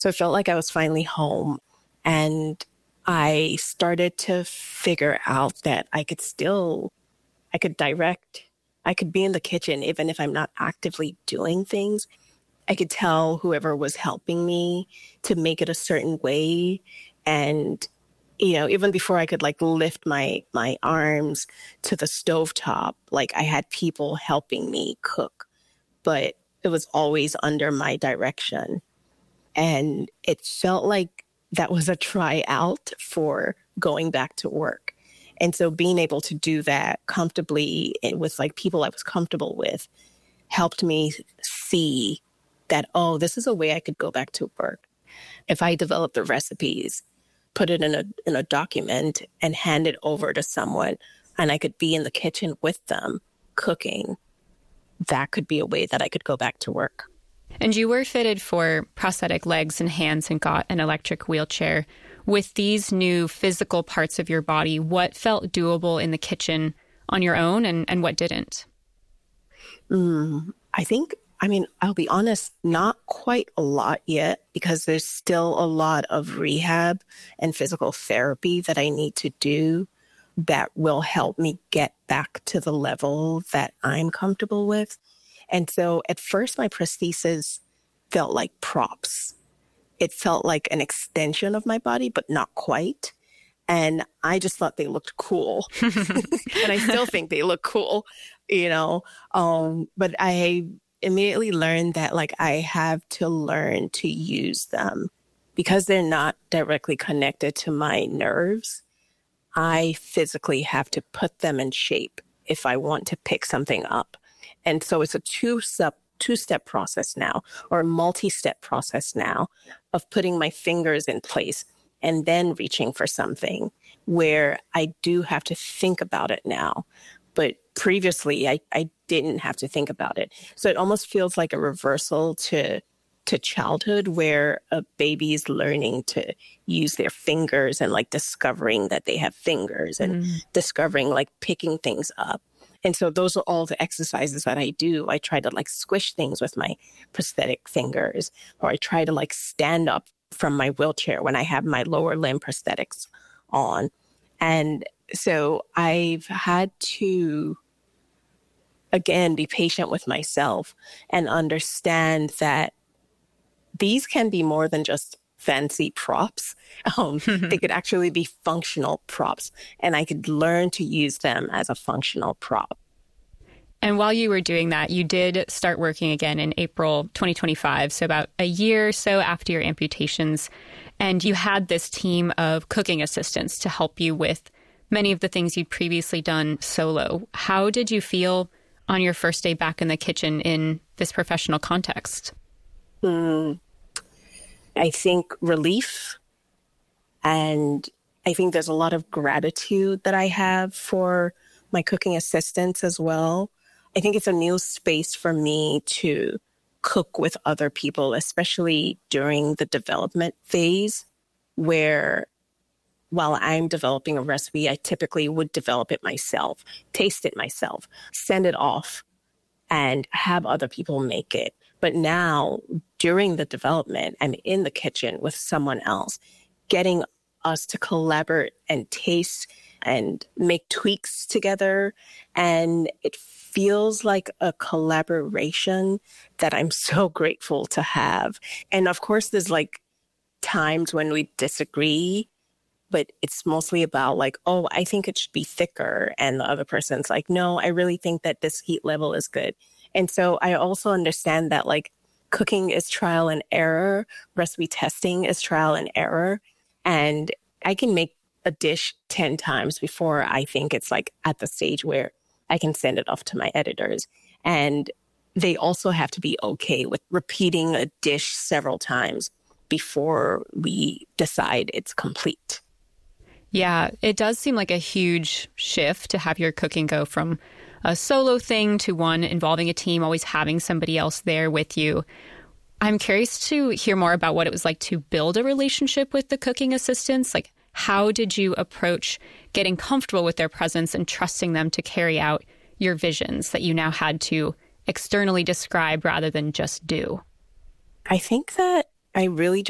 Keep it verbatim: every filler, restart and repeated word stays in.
So it felt like I was finally home. And I started to figure out that I could still, I could direct, I could be in the kitchen, even if I'm not actively doing things. I could tell whoever was helping me to make it a certain way. And, you know, even before I could like lift my, my arms to the stovetop, like I had people helping me cook, but it was always under my direction. And it felt like that was a tryout for going back to work. And so being able to do that comfortably and with like people I was comfortable with helped me see that, oh, this is a way I could go back to work. If I develop the recipes, put it in a in a document and hand it over to someone, and I could be in the kitchen with them cooking, that could be a way that I could go back to work. And you were fitted for prosthetic legs and hands and got an electric wheelchair. With these new physical parts of your body, what felt doable in the kitchen on your own and, and what didn't? Mm, I think, I mean, I'll be honest, not quite a lot yet because there's still a lot of rehab and physical therapy that I need to do that will help me get back to the level that I'm comfortable with. And so at first, my prosthesis felt like props. It felt like an extension of my body, but not quite. And I just thought they looked cool. And I still think they look cool, you know. Um, but I immediately learned that like I have to learn to use them because they're not directly connected to my nerves. I physically have to put them in shape if I want to pick something up. And so it's a two-step, two-step process now, or a multi-step process now of putting my fingers in place and then reaching for something where I do have to think about it now. But previously, I, I didn't have to think about it. So it almost feels like a reversal to to childhood where a baby's learning to use their fingers and like discovering that they have fingers and mm. discovering like picking things up. And so those are all the exercises that I do. I try to like squish things with my prosthetic fingers, or I try to like stand up from my wheelchair when I have my lower limb prosthetics on. And so I've had to, again, be patient with myself and understand that these can be more than just fancy props. Um, they could actually be functional props, and I could learn to use them as a functional prop. And while you were doing that, you did start working again in April twenty twenty-five, so about a year or so after your amputations, and you had this team of cooking assistants to help you with many of the things you'd previously done solo. How did you feel on your first day back in the kitchen in this professional context? Mm. I think relief, and I think there's a lot of gratitude that I have for my cooking assistants as well. I think it's a new space for me to cook with other people, especially during the development phase, where while I'm developing a recipe, I typically would develop it myself, taste it myself, send it off, and have other people make it. But now, during the development, I'm in the kitchen with someone else, getting us to collaborate and taste and make tweaks together. And it feels like a collaboration that I'm so grateful to have. And of course, there's like times when we disagree, but it's mostly about like, oh, I think it should be thicker. And the other person's like, no, I really think that this heat level is good. And so I also understand that like cooking is trial and error, recipe testing is trial and error. And I can make a dish ten times before I think it's like at the stage where I can send it off to my editors. And they also have to be okay with repeating a dish several times before we decide it's complete. Yeah, it does seem like a huge shift to have your cooking go from a solo thing to one involving a team, always having somebody else there with you. I'm curious to hear more about what it was like to build a relationship with the cooking assistants. Like, how did you approach getting comfortable with their presence and trusting them to carry out your visions that you now had to externally describe rather than just do? I think that I really